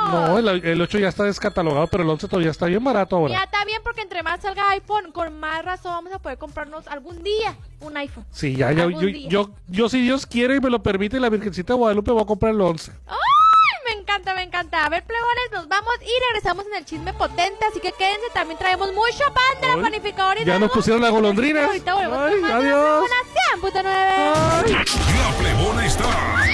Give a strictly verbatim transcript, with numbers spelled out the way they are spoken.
No, el, el ocho ya está descatalogado, pero el once todavía está bien barato ahora. Ya está bien, porque entre más salga iPhone, con más razón vamos a poder comprarnos algún día un iPhone. Sí, ya, ya, yo, Algún yo, día. yo, yo, si Dios quiere y me lo permite, la Virgencita de Guadalupe voy a comprar el once. ¡Ay! Me encanta, me encanta. A ver, plebones, nos vamos y regresamos en el chisme potente, así que quédense, también traemos mucho pan de la Ay, panificadora. Y ya nos tenemos- pusieron las golondrinas. Ahorita volvemos Ay, con más de adiós. la plebona cien punto nueve. Ay. La plebona está